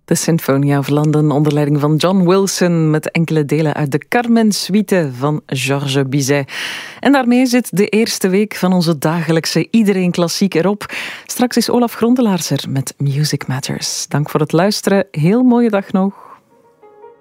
De Symphony of London onder leiding van John Wilson met enkele delen uit de Carmen-suite van Georges Bizet. En daarmee zit de eerste week van onze dagelijkse Iedereen Klassiek erop. Straks is Olaf Grondelaars er met Music Matters. Dank voor het luisteren. Heel mooie dag nog.